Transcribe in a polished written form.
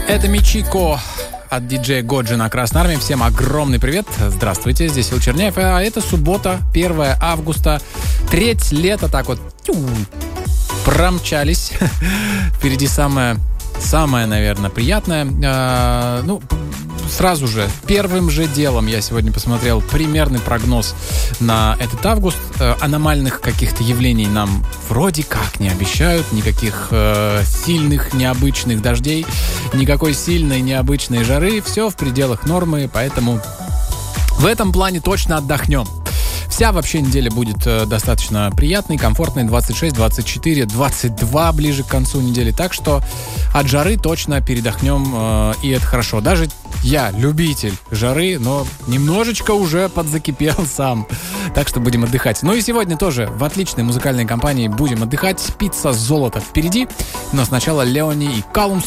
Это Мичико от диджея Годжи на Красной Армии. Всем огромный привет. Здравствуйте, здесь Ил Черняев. А это суббота, 1 августа. Треть лета так вот промчались. Впереди самое, наверное, приятное. Сразу же, первым же делом я сегодня посмотрел примерный прогноз на этот август. Аномальных каких-то явлений нам вроде как не обещают. Никаких сильных, необычных дождей, никакой сильной, необычной жары. Все в пределах нормы, поэтому в этом плане точно отдохнем. Вся вообще неделя будет достаточно приятной, комфортной. 26, 24, 22 ближе к концу недели. Так что от жары точно передохнем, и это хорошо. Даже я любитель жары, но немножечко уже подзакипел сам. Так что будем отдыхать. Ну и сегодня тоже в отличной музыкальной компании будем отдыхать. Пицца золото впереди. Но сначала Леони и Калумс